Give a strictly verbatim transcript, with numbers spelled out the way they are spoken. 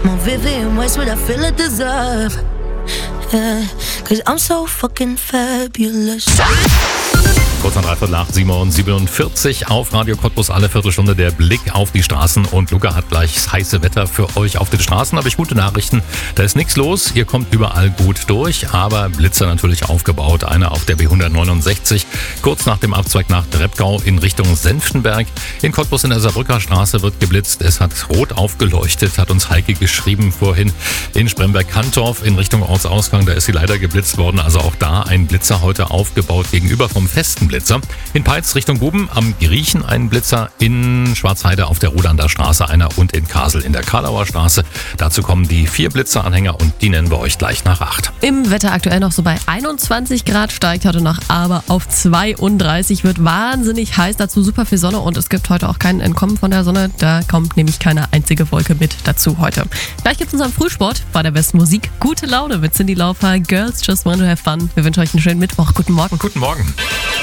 More Vivian Westwood, I feel I deserve. Yeah, cause I'm so fucking fabulous. Kurz nach dreiviertel acht, sieben Uhr siebenundvierzig auf Radio Cottbus, alle Viertelstunde der Blick auf die Straßen. Und Luca hat gleich das heiße Wetter für euch auf den Straßen. Aber ich gute Nachrichten, da ist nichts los. Ihr kommt überall gut durch, aber Blitzer natürlich aufgebaut. Einer auf der B hundertneunundsechzig, kurz nach dem Abzweig nach Drepgau in Richtung Senftenberg. In Cottbus in der Saarbrücker Straße wird geblitzt. Es hat rot aufgeleuchtet, hat uns Heike geschrieben vorhin. In Spremberg-Kantorf in Richtung Ortsausgang, da ist sie leider geblitzt worden. Also auch da ein Blitzer heute aufgebaut gegenüber vom festen Blitzer. In Peitz Richtung Guben am Griechen ein Blitzer, in Schwarzheide auf der Rudander Straße einer und in Kasel in der Karlauer Straße. Dazu kommen die vier Blitzeranhänger und die nennen wir euch gleich nach acht. Im Wetter aktuell noch so bei einundzwanzig Grad, steigt heute noch aber auf zweiunddreißig, wird wahnsinnig heiß, dazu super viel Sonne und es gibt heute auch kein Entkommen von der Sonne, da kommt nämlich keine einzige Wolke mit dazu heute. Gleich gibt es unseren Frühsport bei der besten Musik, gute Laune mit Cyndi Lauper, Girls Just Want to Have Fun. Wir wünschen euch einen schönen Mittwoch, guten Morgen. Guten Morgen.